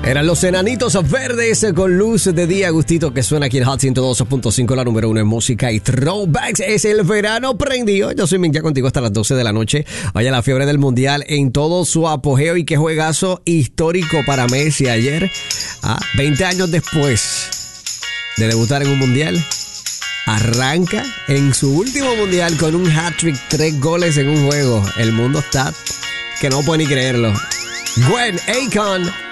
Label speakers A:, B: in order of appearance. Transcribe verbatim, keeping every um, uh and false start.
A: Eran los Enanitos Verdes con luz de día, gustito, que suena aquí en Hot ciento dos punto cinco, la número uno en música y throwbacks. Es el verano prendido. Yo soy Minja contigo hasta las doce de la noche. Vaya, la fiebre del mundial en todo su apogeo y qué juegazo histórico para Messi ayer. Ah, veinte años después de debutar en un mundial, arranca en su último mundial con un hat-trick, tres goles en un juego. El mundo está que no puede ni creerlo. Gwen Akon.